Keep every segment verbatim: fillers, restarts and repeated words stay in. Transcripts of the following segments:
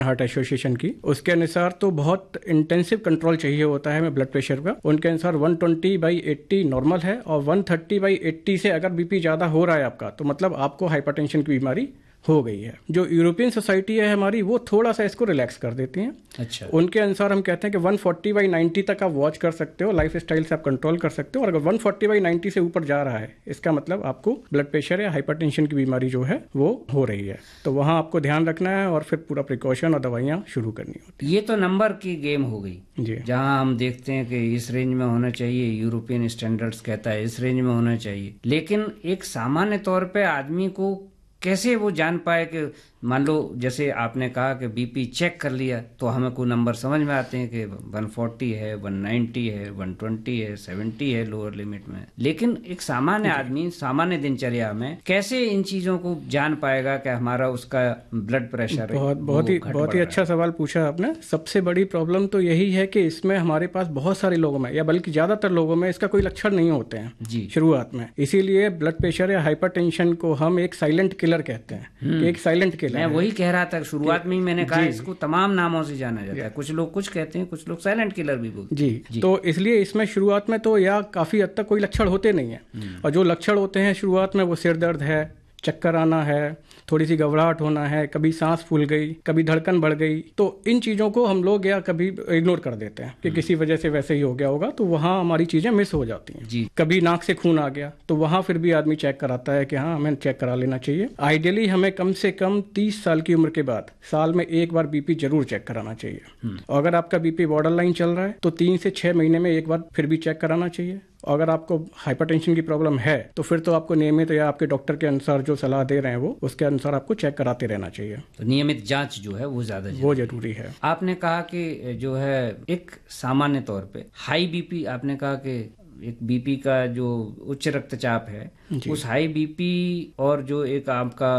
Heart association की, उसके अनुसार तो बहुत इंटेंसिव कंट्रोल चाहिए होता है हमें ब्लड प्रेशर का। उनके अनुसार one twenty by eighty normal है और वन थर्टी बाई एट्टी से अगर बीपी ज़्यादा हो रहा है आपका तो मतलब आपको हाइपरटेंशन की बीमारी हो गई है। जो यूरोपियन सोसाइटी है हमारी वो थोड़ा सा इसको रिलैक्स कर देती हैं। अच्छा। उनके अनुसार हम कहते हैं कि वन फोर्टी बाई नाइन्टी तक आप वॉच कर सकते हो, लाइफ स्टाइल से आप कंट्रोल कर सकते हो, और अगर वन फोर्टी बाई नाइन्टी से ऊपर जा रहा है इसका मतलब आपको ब्लड प्रेशर या हाइपरटेंशन की बीमारी जो है वो हो रही है। तो वहाँ आपको ध्यान रखना है और फिर पूरा प्रिकॉशन और दवाइयाँ शुरू करनी होती है। ये तो नंबर की गेम हो गई जी, जहाँ हम देखते हैं कि इस रेंज में होना चाहिए, यूरोपियन स्टैंडर्ड्स कहता है इस रेंज में होना चाहिए, लेकिन एक सामान्य तौर पे आदमी को कैसे वो जान पाए कि मान लो जैसे आपने कहा कि बीपी चेक कर लिया तो हमें कोई नंबर समझ में आते हैं कि वन फोर्टी है, वन नाइन्टी है, वन ट्वेंटी है, सेवेंटी है लोअर लिमिट में, लेकिन एक सामान्य आदमी सामान्य दिनचर्या में कैसे इन चीजों को जान पाएगा कि हमारा उसका ब्लड प्रेशर बहुत बहुत ही बहुत ही अच्छा सवाल पूछा आपने। सबसे बड़ी प्रॉब्लम तो यही है कि इसमें हमारे पास बहुत सारे लोगों में या बल्कि ज्यादातर लोगों में इसका कोई लक्षण नहीं होते हैं जी शुरुआत में। इसीलिए ब्लड प्रेशर या हाइपरटेंशन को हम एक साइलेंट किलर कहते हैं कि एक साइलेंट किलर। मैं वही कह रहा था शुरुआत में ही, मैंने कहा इसको तमाम नामों से जाना जाता है, कुछ लोग कुछ कहते हैं, कुछ लोग साइलेंट किलर भी बोलते हैं। जी, जी तो इसलिए इसमें शुरुआत में तो या काफी हद तक कोई लक्षण होते नहीं है, और जो लक्षण होते हैं शुरुआत में वो सिर दर्द है, चक्कर आना है, थोड़ी सी घबराहट होना है, कभी सांस फूल गई, कभी धड़कन बढ़ गई, तो इन चीज़ों को हम लोग या कभी इग्नोर कर देते हैं कि किसी वजह से वैसे ही हो गया होगा, तो वहाँ हमारी चीज़ें मिस हो जाती हैं जी। कभी नाक से खून आ गया तो वहाँ फिर भी आदमी चेक कराता है कि हाँ हमें चेक करा लेना चाहिए। आइडियली हमें कम से कम तीस साल की उम्र के बाद साल में एक बार बीपी जरूर चेक कराना चाहिए। और अगर आपका बीपी बॉर्डर लाइन चल रहा है तो तीन से छः महीने में एक बार फिर भी चेक कराना चाहिए। अगर आपको हाइपरटेंशन की प्रॉब्लम है तो फिर तो आपको नियमित या आपके डॉक्टर के अनुसार जो सलाह दे रहे हैं वो उसके अनुसार आपको चेक कराते रहना चाहिए। तो नियमित जांच जो है वो ज्यादा वो जरूरी है। आपने कहा कि जो है एक सामान्य तौर पे हाई बीपी, आपने कहा कि एक बीपी का जो उच्च रक्तचाप है उस हाई बीपी और जो एक आपका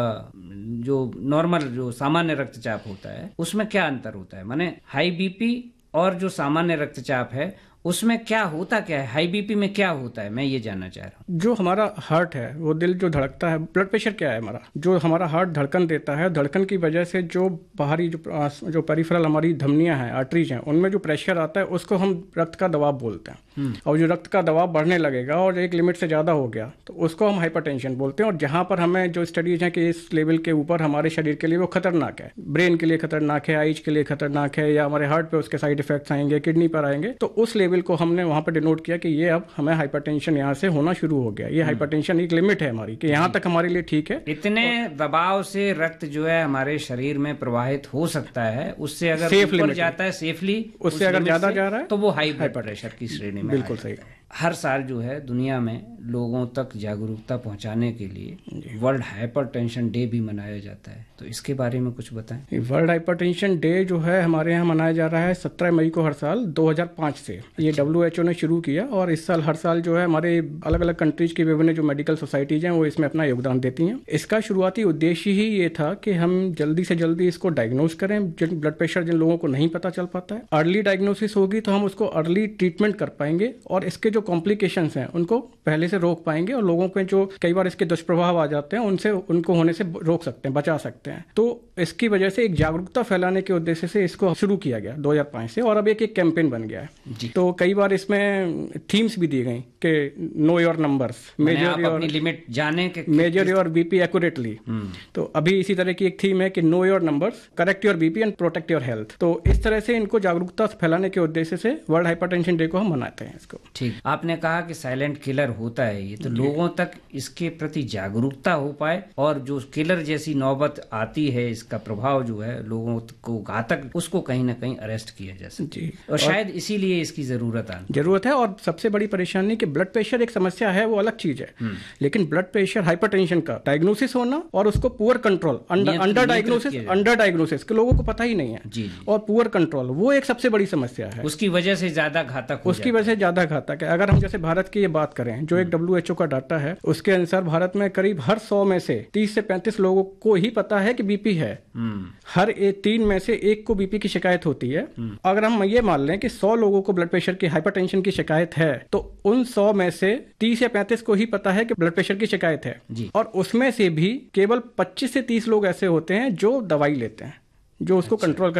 जो नॉर्मल जो सामान्य रक्तचाप होता है उसमें क्या अंतर होता है? माने हाई बीपी और जो सामान्य रक्तचाप है उसमें क्या होता क्या है? हाई बीपी में क्या होता है, मैं ये जानना चाह रहा हूँ। जो हमारा हार्ट है वो दिल जो धड़कता है, ब्लड प्रेशर क्या है हमारा, जो हमारा हार्ट धड़कन देता है, धड़कन की वजह से जो बाहरी जो जो पेरिफेरल हमारी धमनियां हैं, आर्टरीज हैं, उनमें जो प्रेशर आता है उसको हम रक्त का दबाव बोलते हैं। और जो रक्त का दबाव बढ़ने लगेगा और एक लिमिट से ज़्यादा हो गया तो उसको हम हाइपरटेंशन बोलते हैं। और जहाँ पर हमें जो स्टडीज हैं कि इस लेवल के ऊपर हमारे शरीर के लिए वो खतरनाक है, ब्रेन के लिए खतरनाक है, आइज के लिए खतरनाक है, या हमारे हार्ट पे उसके साइड इफेक्ट्स आएंगे, किडनी पर आएंगे, तो उस लेवल को हमने वहाँ पर डिनोट किया कि ये अब हमें हाइपरटेंशन यहाँ से होना शुरू हो गया। ये हाइपरटेंशन एक लिमिट है हमारी कि यहाँ तक हमारे लिए ठीक है। इतने दबाव से रक्त जो है हमारे शरीर में प्रवाहित हो सकता है, उससे अगर ऊपर जाता है सेफली, उससे अगर ज्यादा जा रहा है तो वो हाई ब्लड प्रेशर की श्रेणी में। बिल्कुल सही। हर साल जो है दुनिया में लोगों तक जागरूकता पहुंचाने के लिए वर्ल्ड हाइपरटेंशन डे भी मनाया जाता है, तो इसके बारे में कुछ बताएं। वर्ल्ड हाइपरटेंशन डे जो है हमारे यहाँ मनाया जा रहा है सत्रह मई को हर साल दो हज़ार पाँच से। ये डब्ल्यू एच ओ ने शुरू किया और इस साल हर साल जो है हमारे अलग अलग कंट्रीज की विभिन्न जो मेडिकल सोसाइटीज हैं वो इसमें अपना योगदान देती हैं। इसका शुरुआती उद्देश्य ही ये था कि हम जल्दी से जल्दी इसको डायग्नोज करें। जिन ब्लड प्रेशर जिन लोगों को नहीं पता चल पाता है, अर्ली डायग्नोसिस होगी तो हम उसको अर्ली ट्रीटमेंट कर पाएंगे और इसके जो कॉम्प्लिकेशंस हैं उनको पहले से रोक पाएंगे और लोगों के जो कई बार इसके दुष्प्रभाव आ जाते हैं उनसे उनको होने से रोक सकते हैं, बचा सकते हैं। तो इसकी वजह से एक जागरूकता फैलाने के उद्देश्य से इसको शुरू किया गया दो हज़ार पाँच से और अब एक एक कैंपेन बन गया है। तो कई बार इसमें थीम्स भी दी गई कि know your numbers, major your limit, जाने के मेजर योर बीपी एक्यूरेटली। तो अभी इसी तरह की एक थीम है कि know your numbers, correct your BP and protect your health. तो इस तरह से इनको जागरूकता फैलाने के उद्देश्य से वर्ल्ड हाइपरटेंशन डे को हम मनाते हैं इसको। ठीक, आपने कहा कि साइलेंट किलर होता है ये, तो लोगों तक इसके प्रति जागरूकता हो पाए और जो किलर जैसी नौबत आती है इसका प्रभाव जो है लोगों को घातक, उसको कहीं ना कहीं अरेस्ट किया जा सके जी। और, और शायद इसीलिए इसकी जरूरत आ जरूरत है। और सबसे बड़ी परेशानी कि ब्लड प्रेशर एक समस्या है, वो अलग चीज है, लेकिन ब्लड प्रेशर हाइपरटेंशन का डायग्नोसिस होना और उसको poor control, under diagnosis under diagnosis के लोगों को पता ही नहीं है जी, जी। और पुअर कंट्रोल वो एक सबसे बड़ी समस्या है, उसकी वजह से ज्यादा घातक उसकी वजह से ज्यादा घातक है। अगर हम जैसे भारत की ये बात करें, जो एक डब्ल्यू एच ओ का डाटा है उसके अनुसार भारत में करीब हर सौ में से तीस से पैंतीस लोगों को ही पता है कि बीपी है। हर एक तीन में से एक को बीपी की शिकायत होती है। अगर हम ये मान लें कि सौ लोगों को ब्लड प्रेशर की, हाइपरटेंशन की शिकायत है, तो उन सौ में से तीस या पैंतीस को ही पता है कि ब्लड प्रेशर की शिकायत है जी। और उसमें से भी केवल पच्चीस से तीस लोग ऐसे होते हैं जो दवाई लेते हैं, जो उसको कंट्रोल